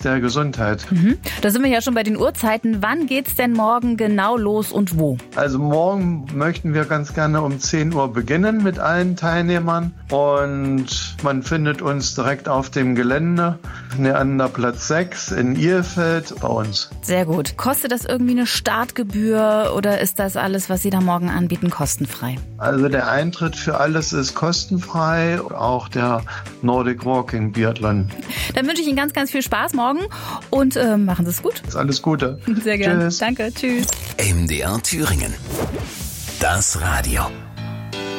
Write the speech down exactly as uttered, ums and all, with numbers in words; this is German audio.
der Gesundheit. Mhm. Da sind wir ja schon bei den Uhrzeiten. Wann geht's denn morgen genau los und wo? Also morgen möchten wir ganz gerne um zehn Uhr beginnen mit allen Teilnehmern. Und man findet uns direkt auf dem Gelände, Neanderplatz sechs in Ihrfeld bei uns. Sehr gut. Kostet das irgendwie eine Startgebühr oder ist das alles, was Sie da morgen anbieten, kostenfrei? Also der Eintritt für alles ist kostenfrei, auch der Nordic Walking Biathlon. Dann wünsche ich Ihnen ganz, ganz viel Spaß morgen und äh, machen Sie es gut. Alles Gute. Sehr gerne. Tschüss. Danke. Tschüss. M D R Thüringen. Das Radio.